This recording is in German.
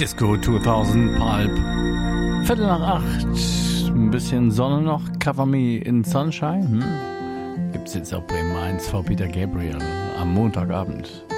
Disco 2000 Pulp. 7:45. Ein bisschen Sonne noch. Cover Me in Sunshine. Gibt's jetzt auf Bremen 1 vor Peter Gabriel am Montagabend.